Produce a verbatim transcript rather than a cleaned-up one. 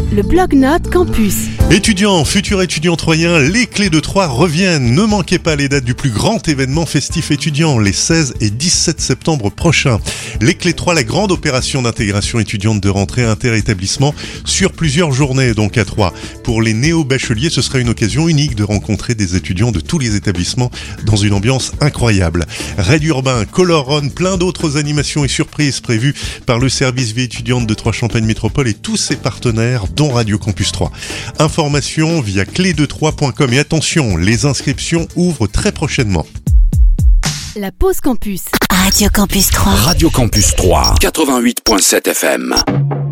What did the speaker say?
Le Blog-Notes Campus. Étudiants, futurs étudiants troyens, les Clés de Troyes reviennent. Ne manquez pas les dates du plus grand événement festif étudiant, les seize et dix-sept septembre prochains. Les Clés de Troyes, la grande opération d'intégration étudiante de rentrée inter-établissement sur plusieurs journées, donc à Troyes. Pour les néo-bacheliers, ce sera une occasion unique de rencontrer des étudiants de tous les établissements dans une ambiance incroyable. Raid urbain, color run, plein d'autres animations et surprises prévues par le service vie étudiante de Troyes-Champagne Métropole et tous ses partenaires, dont Radio Campus Troyes. Informations via clé de troyes point com et attention, les inscriptions ouvrent très prochainement. La pause campus. Radio Campus Troyes. Radio Campus Troyes, quatre-vingt-huit virgule sept F M.